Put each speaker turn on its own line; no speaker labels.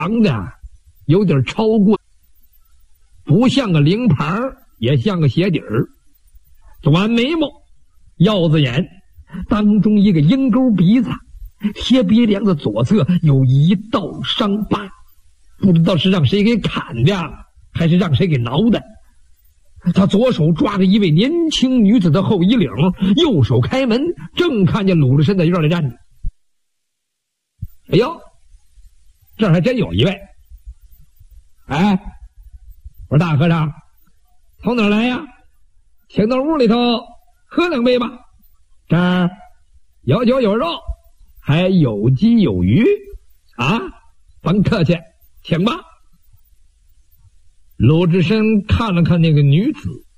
长得有点超过，不像个灵牌，也像个鞋底儿。短眉毛，腰子眼，当中一个鹰钩鼻子，斜鼻梁的左侧有一道伤疤，不知道是让谁给砍的，还是让谁给挠的。他左手抓着一位年轻女子的后衣领，右手开门，正看见鲁智深在院里站着。哎呦，这还真有一位。哎，我说大和尚，从哪儿来呀？请到屋里头喝两杯吧。这儿有酒有肉，还有鸡有鱼啊！甭客气，请吧。鲁智深看了看那个女子，